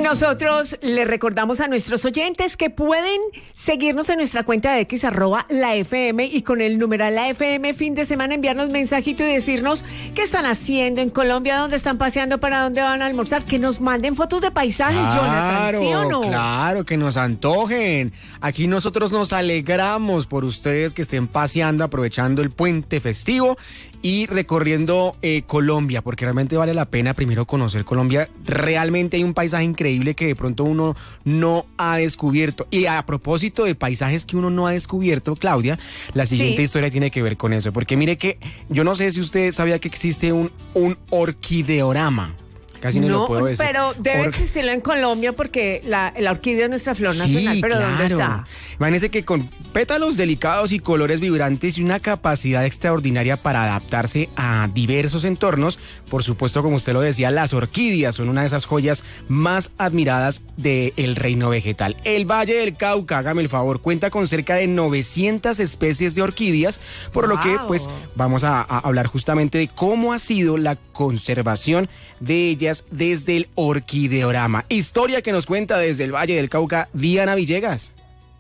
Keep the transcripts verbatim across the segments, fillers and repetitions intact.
Nosotros le recordamos a nuestros oyentes que pueden seguirnos en nuestra cuenta de X, arroba la F M, y con el numeral la F M fin de semana enviarnos mensajito y decirnos qué están haciendo en Colombia, dónde están paseando, para dónde van a almorzar, que nos manden fotos de paisajes, claro, Jonathan, ¿sí o no? Claro, que nos antojen. Aquí nosotros nos alegramos por ustedes que estén paseando, aprovechando el puente festivo y recorriendo eh, Colombia, porque realmente vale la pena primero conocer Colombia. Realmente hay un paisaje increíble que de pronto uno no ha descubierto. Y a propósito de paisajes que uno no ha descubierto, Claudia, la siguiente sí. historia tiene que ver con eso, porque mire que yo no sé si usted sabía que existe un, un orquideorama. Casi no, no lo puedo decir. Pero debe Or... existirlo en Colombia porque la, la orquídea es nuestra flor nacional. Sí, ¿Pero claro. dónde está? Imagínense que con pétalos delicados y colores vibrantes y una capacidad extraordinaria para adaptarse a diversos entornos, por supuesto, como usted lo decía, las orquídeas son una de esas joyas más admiradas del reino vegetal. El Valle del Cauca, hágame el favor, cuenta con cerca de novecientas especies de orquídeas, por wow. lo que pues vamos a, a hablar justamente de cómo ha sido la conservación de ellas desde el orquideorama. Historia que nos cuenta desde el Valle del Cauca, Diana Villegas.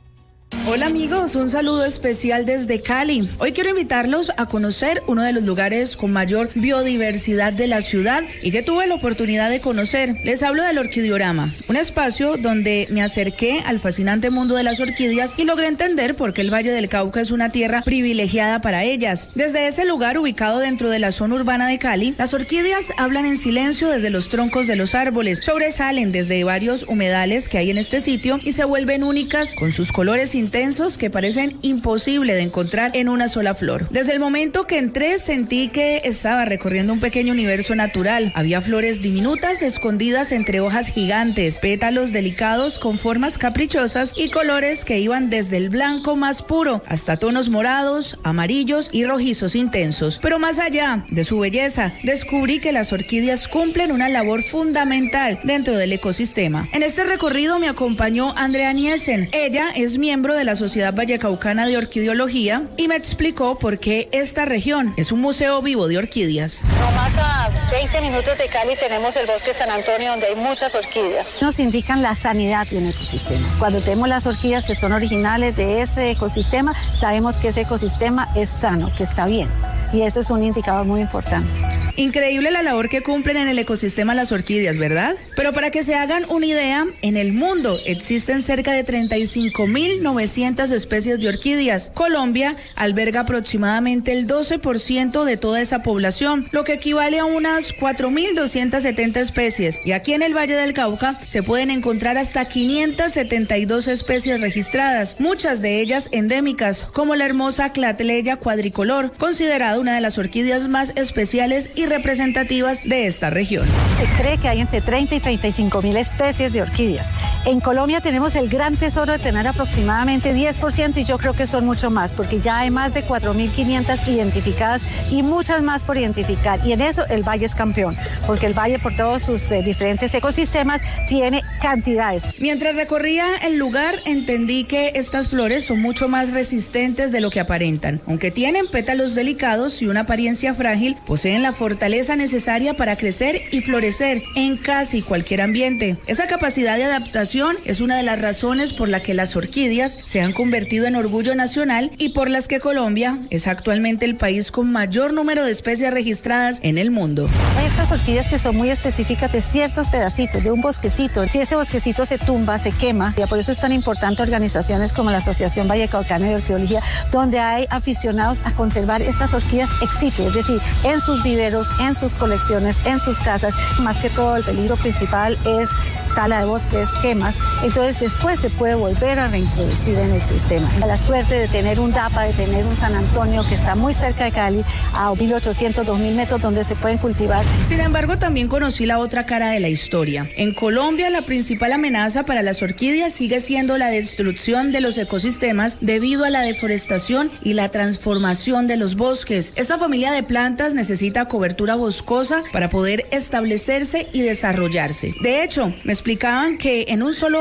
Hola amigos, un saludo especial desde Cali. Hoy quiero invitarlos a conocer uno de los lugares con mayor biodiversidad de la ciudad y que tuve la oportunidad de conocer. Les hablo del orquideorama, un espacio donde me acerqué al fascinante mundo de las orquídeas y logré entender por qué el Valle del Cauca es una tierra privilegiada para ellas. Desde ese lugar ubicado dentro de la zona urbana de Cali, las orquídeas hablan en silencio desde los troncos de los árboles, sobresalen desde varios humedales que hay en este sitio y se vuelven únicas con sus colores intensos que parecen imposible de encontrar en una sola flor. Desde el momento que entré sentí que estaba recorriendo un pequeño universo natural. Había flores diminutas escondidas entre hojas gigantes, pétalos delicados con formas caprichosas y colores que iban desde el blanco más puro hasta tonos morados, amarillos y rojizos intensos. Pero más allá de su belleza, descubrí que las orquídeas cumplen una labor fundamental dentro del ecosistema. En este recorrido me acompañó Andrea Niesen. Ella es miembro de la Sociedad Vallecaucana de Orquideología y me explicó por qué esta región es un museo vivo de orquídeas. No más a veinte minutos de Cali tenemos el bosque San Antonio, donde hay muchas orquídeas. Nos indican la sanidad de un ecosistema. Cuando tenemos las orquídeas que son originales de ese ecosistema, sabemos que ese ecosistema es sano, que está bien. Y eso es un indicador muy importante. Increíble la labor que cumplen en el ecosistema las orquídeas, ¿verdad? Pero para que se hagan una idea, en el mundo existen cerca de treinta y cinco mil novecientas especies de orquídeas. Colombia alberga aproximadamente el doce por ciento de toda esa población, lo que equivale a unas cuatro mil doscientas setenta especies. Y aquí en el Valle del Cauca se pueden encontrar hasta quinientas setenta y dos especies registradas, muchas de ellas endémicas, como la hermosa Clatleya cuadricolor, considerada una de las orquídeas más especiales y representativas de esta región. Se cree que hay entre treinta y treinta y cinco mil especies de orquídeas. En Colombia tenemos el gran tesoro de tener aproximadamente diez por ciento y yo creo que son mucho más, porque ya hay más de cuatro mil quinientas identificadas y muchas más por identificar. Y en eso el Valle es campeón, porque el Valle, por todos sus eh, diferentes ecosistemas, tiene cantidades. Mientras recorría el lugar, entendí que estas flores son mucho más resistentes de lo que aparentan. Aunque tienen pétalos delicados y una apariencia frágil, poseen la fortaleza necesaria para crecer y florecer en casi cualquier ambiente. Esa capacidad de adaptación es una de las razones por la que las orquídeas se han convertido en orgullo nacional y por las que Colombia es actualmente el país con mayor número de especies registradas en el mundo. Hay otras orquídeas que son muy específicas de ciertos pedacitos, de un bosquecito. Si ese bosquecito se tumba, se quema, y por eso es tan importante organizaciones como la Asociación Vallecaucana de Orquideología, donde hay aficionados a conservar estas orquídeas ex situ, es decir, en sus viveros, en sus colecciones, en sus casas. Más que todo, el peligro principal es tala de bosques, quemas, entonces después se puede volver a reintroducir en el sistema. La suerte de tener un DAPA, de tener un San Antonio que está muy cerca de Cali, a mil ochocientos, dos mil metros donde se pueden cultivar. Sin embargo, también conocí la otra cara de la historia. En Colombia, la principal amenaza para las orquídeas sigue siendo la destrucción de los ecosistemas debido a la deforestación y la transformación de los bosques. Esta familia de plantas necesita cobertura boscosa para poder establecerse y desarrollarse. De hecho, me explicaban que en un solo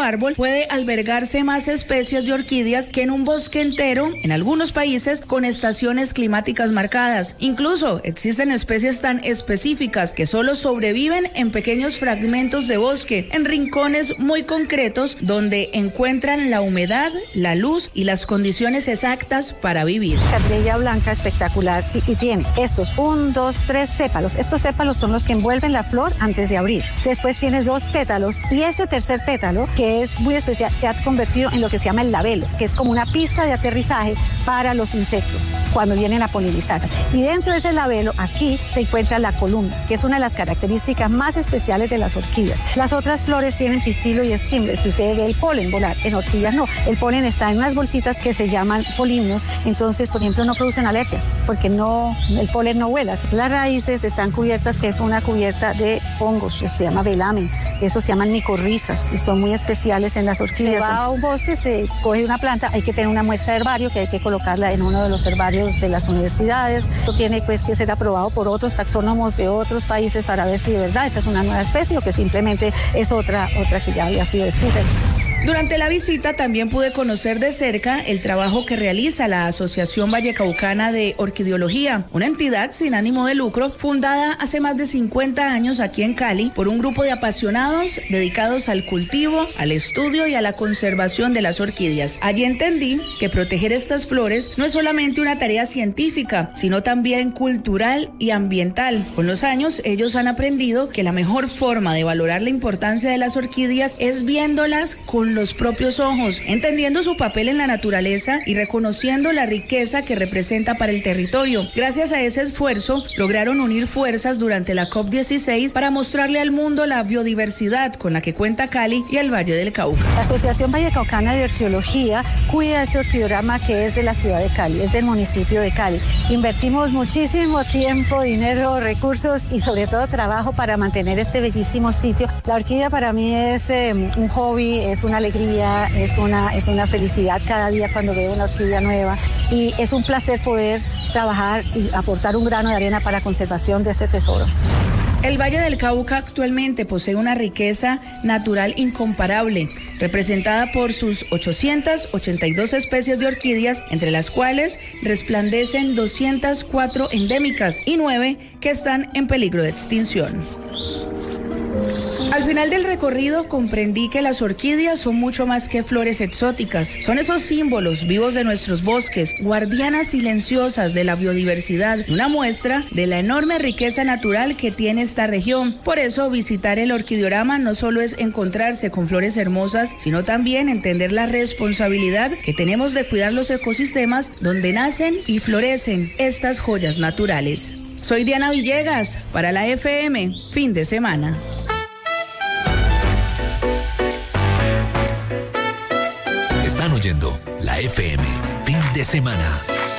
árbol puede albergarse más especies de orquídeas que en un bosque entero, en algunos países con estaciones climáticas marcadas. Incluso existen especies tan específicas que solo sobreviven en pequeños fragmentos de bosque, en rincones muy concretos donde encuentran la humedad, la luz y las condiciones exactas para vivir. Catrilla blanca espectacular, sí, y tiene estos un, dos, tres sépalos. Estos sépalos son los que envuelven la flor antes de abrir. Después tienes dos pétalos y este tercer pétalo, que es muy especial, se ha convertido en lo que se llama el labelo, que es como una pista de aterrizaje para los insectos cuando vienen a polinizar. Y dentro de ese labelo, aquí se encuentra la columna, que es una de las características más especiales de las orquídeas. Las otras flores tienen pistilo y estímulo. Si usted ve el polen volar, en orquídeas no. El polen está en unas bolsitas que se llaman polinios, entonces, por ejemplo, no producen alergias, porque no, el polen no vuela. Las raíces están cubiertas, que es una cubierta de hongos, eso se llama velamen, eso se llaman micorrizas y son muy especiales en las orquídeas. Se va a un bosque, se coge una planta, hay que tener una muestra de herbario que hay que colocarla en uno de los herbarios de las universidades. Esto tiene pues que ser aprobado por otros taxónomos de otros países para ver si de verdad esta es una nueva especie o que simplemente es otra, otra que ya había sido descrita. Durante la visita también pude conocer de cerca el trabajo que realiza la Asociación Vallecaucana de Orquideología, una entidad sin ánimo de lucro fundada hace más de cincuenta años aquí en Cali por un grupo de apasionados dedicados al cultivo, al estudio y a la conservación de las orquídeas. Allí entendí que proteger estas flores no es solamente una tarea científica, sino también cultural y ambiental. Con los años, ellos han aprendido que la mejor forma de valorar la importancia de las orquídeas es viéndolas con los propios ojos, entendiendo su papel en la naturaleza y reconociendo la riqueza que representa para el territorio. Gracias a ese esfuerzo, lograron unir fuerzas durante la COP dieciséis para mostrarle al mundo la biodiversidad con la que cuenta Cali y el Valle del Cauca. La Asociación Vallecaucana de Orquideología cuida este orquidorama que es de la ciudad de Cali, es del municipio de Cali. Invertimos muchísimo tiempo, dinero, recursos y sobre todo trabajo para mantener este bellísimo sitio. La orquídea para mí es eh, un hobby, es una alegría, es una, es una felicidad cada día cuando veo una orquídea nueva y es un placer poder trabajar y aportar un grano de arena para la conservación de este tesoro. El Valle del Cauca actualmente posee una riqueza natural incomparable, representada por sus ochocientas ochenta y dos especies de orquídeas, entre las cuales resplandecen doscientas cuatro endémicas y nueve que están en peligro de extinción. Al final del recorrido comprendí que las orquídeas son mucho más que flores exóticas. Son esos símbolos vivos de nuestros bosques, guardianas silenciosas de la biodiversidad, una muestra de la enorme riqueza natural que tiene esta región. Por eso visitar el orquideorama no solo es encontrarse con flores hermosas, sino también entender la responsabilidad que tenemos de cuidar los ecosistemas donde nacen y florecen estas joyas naturales. Soy Diana Villegas para la F M, fin de semana. Oyendo la F M, fin de semana.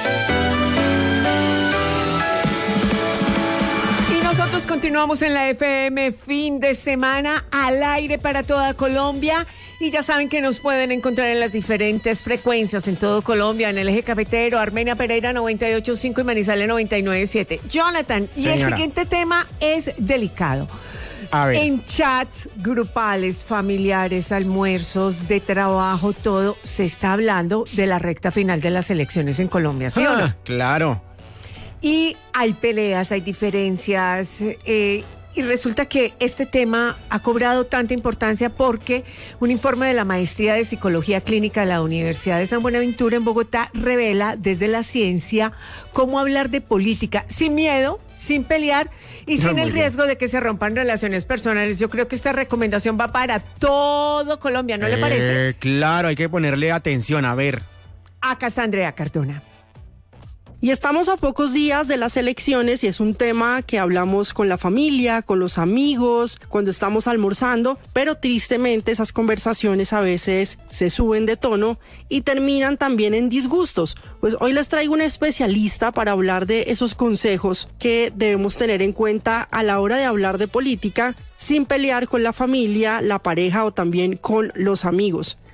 Y nosotros continuamos en la F M, fin de semana, al aire para toda Colombia. Y ya saben que nos pueden encontrar en las diferentes frecuencias en todo Colombia, en el eje cafetero, Armenia Pereira noventa y ocho punto cinco y Manizales noventa y nueve punto siete. Jonathan, y Señora. El siguiente tema es delicado. A ver. En chats grupales, familiares, almuerzos, de trabajo, todo, se está hablando de la recta final de las elecciones en Colombia, ¿sí ah, o no? Claro. Y hay peleas, hay diferencias, eh, y resulta que este tema ha cobrado tanta importancia porque un informe de la Maestría de Psicología Clínica de la Universidad de San Buenaventura en Bogotá revela desde la ciencia cómo hablar de política sin miedo, sin pelear y sin el riesgo de que se rompan relaciones personales. Yo creo que esta recomendación va para todo Colombia, ¿no eh, le parece? Claro, hay que ponerle atención, a ver. Acá está Andrea Cardona. Y estamos a pocos días de las elecciones y es un tema que hablamos con la familia, con los amigos, cuando estamos almorzando, pero tristemente esas conversaciones a veces se suben de tono y terminan también en disgustos. Pues hoy les traigo una especialista para hablar de esos consejos que debemos tener en cuenta a la hora de hablar de política sin pelear con la familia, la pareja o también con los amigos.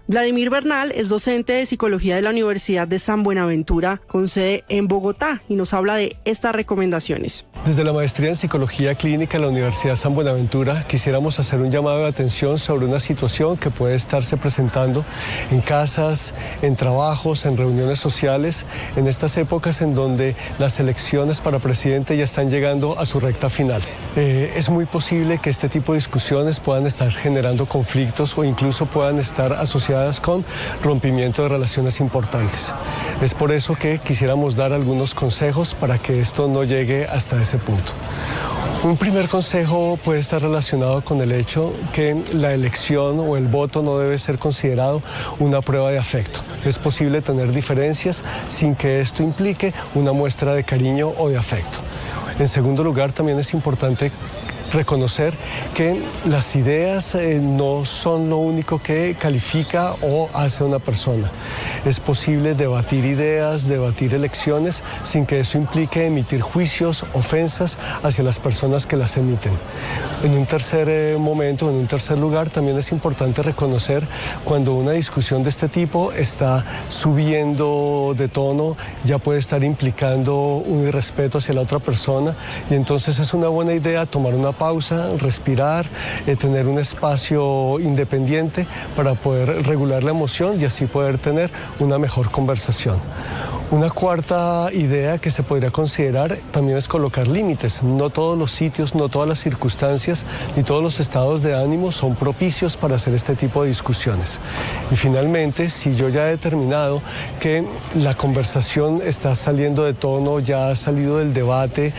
Vladimir Bernal es docente de psicología de la Universidad de San Buenaventura, con sede en Bogotá, y nos habla de estas recomendaciones. Desde la maestría en Psicología Clínica de la Universidad San Buenaventura quisiéramos hacer un llamado de atención sobre una situación que puede estarse presentando en casas, en trabajos, en reuniones sociales, en estas épocas en donde las elecciones para presidente ya están llegando a su recta final. Eh, es muy posible que este tipo de discusiones puedan estar generando conflictos o incluso puedan estar asociadas con rompimiento de relaciones importantes. Es por eso que quisiéramos dar algunos consejos para que esto no llegue hasta ese punto. Un primer consejo puede estar relacionado con el hecho que la elección o el voto no debe ser considerado una prueba de afecto. Es posible tener diferencias sin que esto implique una muestra de cariño o de afecto. En segundo lugar, también es importante reconocer que las ideas eh, no son lo único que califica o hace una persona. Es posible debatir ideas, debatir elecciones, sin que eso implique emitir juicios, ofensas hacia las personas que las emiten. En un tercer eh, momento, en un tercer lugar, también es importante reconocer cuando una discusión de este tipo está subiendo de tono, ya puede estar implicando un irrespeto hacia la otra persona, y entonces es una buena idea tomar una pausa, respirar, eh, tener un espacio independiente para poder regular la emoción y así poder tener una mejor conversación. Una cuarta idea que se podría considerar también es colocar límites. No todos los sitios, no todas las circunstancias, ni todos los estados de ánimo son propicios para hacer este tipo de discusiones. Y finalmente, si yo ya he determinado que la conversación está saliendo de tono, ya ha salido del debate,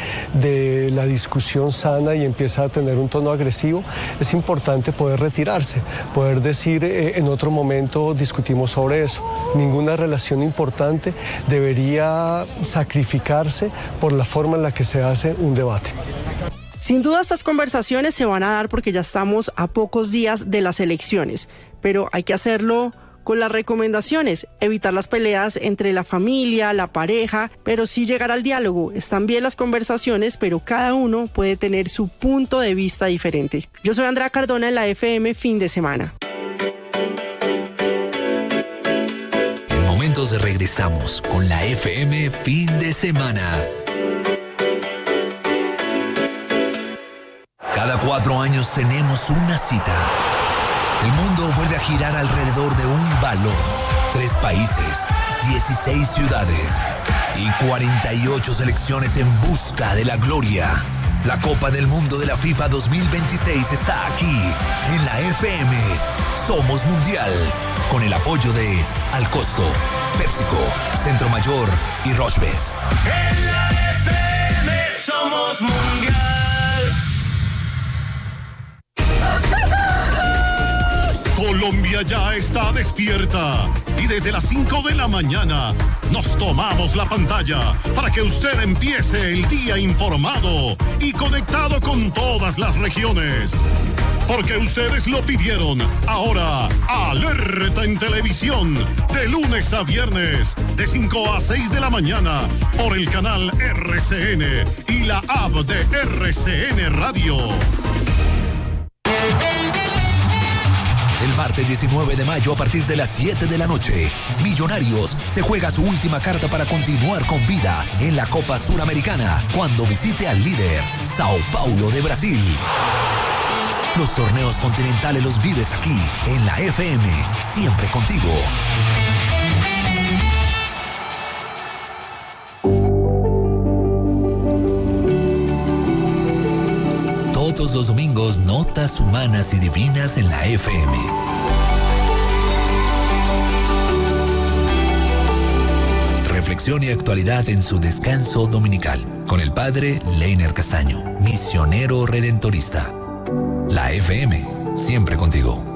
de la discusión sana y empieza a tener un tono agresivo, es importante poder retirarse, poder decir eh, en otro momento discutimos sobre eso. Ninguna relación importante debe debería sacrificarse por la forma en la que se hace un debate. Sin duda estas conversaciones se van a dar porque ya estamos a pocos días de las elecciones, pero hay que hacerlo con las recomendaciones, evitar las peleas entre la familia, la pareja, pero sí llegar al diálogo. Están bien las conversaciones, pero cada uno puede tener su punto de vista diferente. Yo soy Andrea Cardona en la F M Fin de Semana. Regresamos con la F M Fin de Semana. Cada cuatro años tenemos una cita. El mundo vuelve a girar alrededor de un balón. Tres países, dieciséis ciudades y cuarenta y ocho selecciones en busca de la gloria. La Copa del Mundo de la FIFA dos mil veintiséis está aquí, en la F M. Somos Mundial, con el apoyo de Al Costo, PepsiCo, Centro Mayor y Rochebet. En la F M somos Mundial. Colombia ya está despierta y desde las cinco de la mañana nos tomamos la pantalla para que usted empiece el día informado y conectado con todas las regiones. Porque ustedes lo pidieron. Ahora, Alerta en Televisión, de lunes a viernes, de cinco a seis de la mañana, por el canal R C N y la app de R C N Radio. El martes diecinueve de mayo a partir de las siete de la noche, Millonarios se juega su última carta para continuar con vida en la Copa Suramericana cuando visite al líder, Sao Paulo de Brasil. Los torneos continentales los vives aquí, en la F M, siempre contigo. Todos los domingos, notas humanas y divinas en la F M. Reflexión y actualidad en su descanso dominical, con el padre Leiner Castaño, misionero redentorista. La F M, siempre contigo.